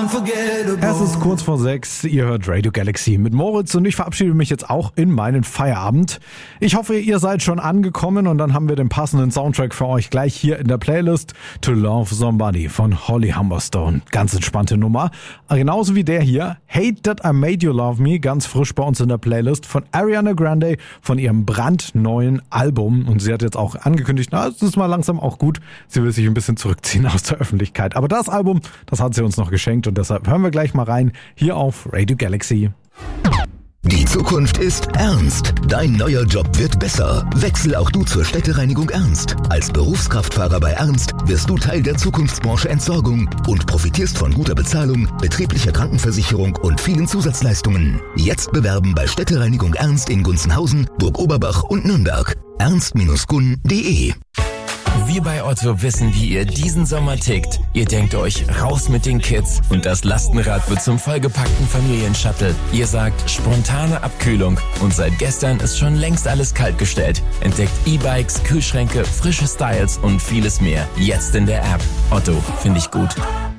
Es ist kurz vor 6, ihr hört Radio Galaxy mit Moritz und ich verabschiede mich jetzt auch in meinen Feierabend. Ich hoffe, ihr seid schon angekommen und dann haben wir den passenden Soundtrack für euch gleich hier in der Playlist. To Love Somebody von Holly Humberstone. Ganz entspannte Nummer. Genauso wie der hier, Hate That I Made You Love Me, ganz frisch bei uns in der Playlist von Ariana Grande von ihrem brandneuen Album. Und sie hat jetzt auch angekündigt, na, es ist mal langsam auch gut. Sie will sich ein bisschen zurückziehen aus der Öffentlichkeit. Aber das Album, das hat sie uns noch geschenkt und deshalb hören wir gleich mal rein hier auf Radio Galaxy. Die Zukunft ist ernst. Dein neuer Job wird besser. Wechsel auch du zur Städtereinigung Ernst. Als Berufskraftfahrer bei Ernst wirst du Teil der Zukunftsbranche Entsorgung und profitierst von guter Bezahlung, betrieblicher Krankenversicherung und vielen Zusatzleistungen. Jetzt bewerben bei Städtereinigung Ernst in Gunzenhausen, Burg Oberbach und Nürnberg. ernst-gun.de. Wir bei Otto wissen, wie ihr diesen Sommer tickt. Ihr denkt euch, raus mit den Kids und das Lastenrad wird zum vollgepackten Familienshuttle. Ihr sagt, spontane Abkühlung und seit gestern ist schon längst alles kaltgestellt. Entdeckt E-Bikes, Kühlschränke, frische Styles und vieles mehr. Jetzt in der App. Otto, finde ich gut.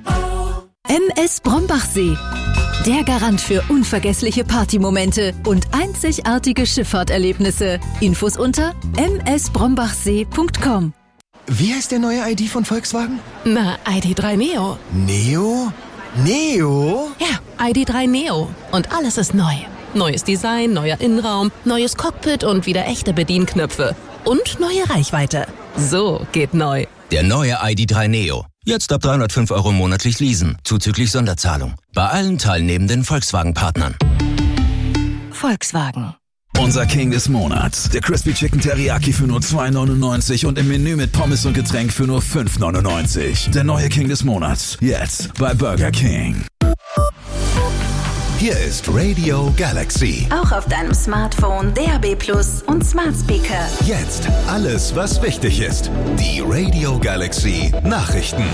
MS Brombachsee. Der Garant für unvergessliche Partymomente und einzigartige Schifffahrterlebnisse. Infos unter msbrombachsee.com. Wie heißt der neue ID von Volkswagen? Na, ID.3 Neo. Neo? Neo? Ja, ID.3 Neo. Und alles ist neu. Neues Design, neuer Innenraum, neues Cockpit und wieder echte Bedienknöpfe. Und neue Reichweite. So geht neu. Der neue ID.3 Neo. Jetzt ab 305 € monatlich leasen, zuzüglich Sonderzahlung. Bei allen teilnehmenden Volkswagen-Partnern. Volkswagen. Unser King des Monats. Der Crispy Chicken Teriyaki für nur 2,99 und im Menü mit Pommes und Getränk für nur 5,99. Der neue King des Monats. Jetzt bei Burger King. Hier ist Radio Galaxy. Auch auf deinem Smartphone, DAB+ und Smart Speaker. Jetzt alles, was wichtig ist. Die Radio Galaxy Nachrichten.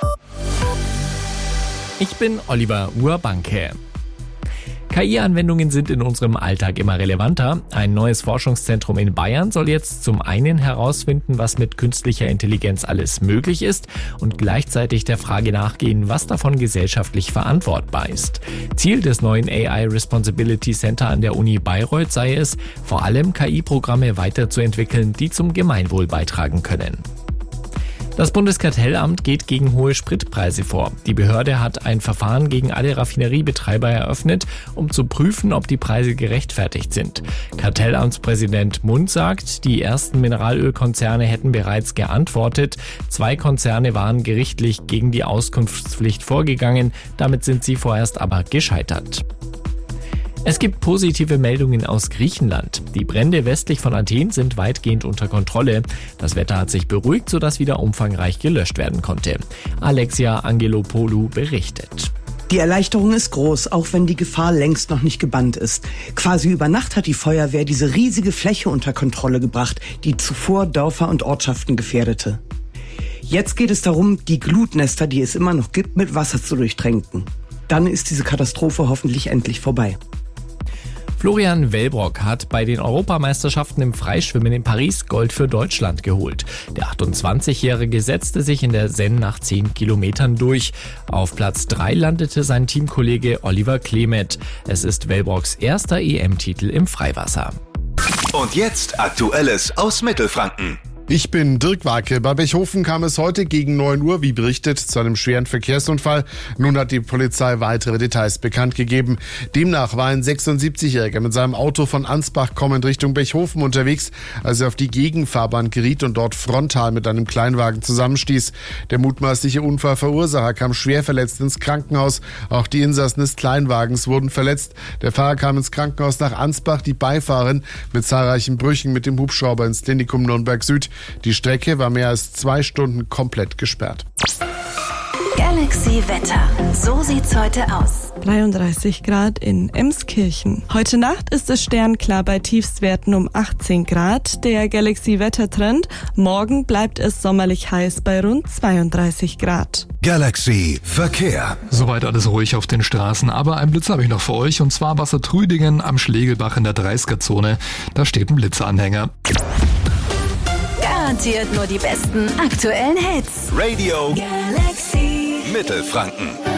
Ich bin Oliver Urbanke. KI-Anwendungen sind in unserem Alltag immer relevanter. Ein neues Forschungszentrum in Bayern soll jetzt zum einen herausfinden, was mit künstlicher Intelligenz alles möglich ist und gleichzeitig der Frage nachgehen, was davon gesellschaftlich verantwortbar ist. Ziel des neuen AI Responsibility Center an der Uni Bayreuth sei es, vor allem KI-Programme weiterzuentwickeln, die zum Gemeinwohl beitragen können. Das Bundeskartellamt geht gegen hohe Spritpreise vor. Die Behörde hat ein Verfahren gegen alle Raffineriebetreiber eröffnet, um zu prüfen, ob die Preise gerechtfertigt sind. Kartellamtspräsident Mund sagt, die ersten Mineralölkonzerne hätten bereits geantwortet. 2 Konzerne waren gerichtlich gegen die Auskunftspflicht vorgegangen. Damit sind sie vorerst aber gescheitert. Es gibt positive Meldungen aus Griechenland. Die Brände westlich von Athen sind weitgehend unter Kontrolle. Das Wetter hat sich beruhigt, sodass wieder umfangreich gelöscht werden konnte. Alexia Angelopoulou berichtet. Die Erleichterung ist groß, auch wenn die Gefahr längst noch nicht gebannt ist. Quasi über Nacht hat die Feuerwehr diese riesige Fläche unter Kontrolle gebracht, die zuvor Dörfer und Ortschaften gefährdete. Jetzt geht es darum, die Glutnester, die es immer noch gibt, mit Wasser zu durchtränken. Dann ist diese Katastrophe hoffentlich endlich vorbei. Florian Wellbrock hat bei den Europameisterschaften im Freischwimmen in Paris Gold für Deutschland geholt. Der 28-Jährige setzte sich in der Seine nach 10 Kilometern durch. Auf Platz 3 landete sein Teamkollege Oliver Klemet. Es ist Wellbrocks erster EM-Titel im Freiwasser. Und jetzt Aktuelles aus Mittelfranken. Ich bin Dirk Warke. Bei Bechhofen kam es heute gegen 9 Uhr, wie berichtet, zu einem schweren Verkehrsunfall. Nun hat die Polizei weitere Details bekannt gegeben. Demnach war ein 76-Jähriger mit seinem Auto von Ansbach kommend Richtung Bechhofen unterwegs, als er auf die Gegenfahrbahn geriet und dort frontal mit einem Kleinwagen zusammenstieß. Der mutmaßliche Unfallverursacher kam schwer verletzt ins Krankenhaus. Auch die Insassen des Kleinwagens wurden verletzt. Der Fahrer kam ins Krankenhaus nach Ansbach, die Beifahrerin mit zahlreichen Brüchen mit dem Hubschrauber ins Klinikum Nürnberg Süd. Die Strecke war mehr als 2 Stunden komplett gesperrt. Galaxy Wetter. So sieht's heute aus. 33 Grad in Emskirchen. Heute Nacht ist es sternklar bei Tiefstwerten um 18 Grad. Der Galaxy-Wettertrend. Morgen bleibt es sommerlich heiß bei rund 32 Grad. Galaxy Verkehr. Soweit alles ruhig auf den Straßen, aber ein Blitz habe ich noch für euch, und zwar Wassertrüdingen am Schlegelbach in der 30er-Zone. Da steht ein Blitzeranhänger. Garantiert nur die besten aktuellen Hits. Radio Galaxy Mittelfranken.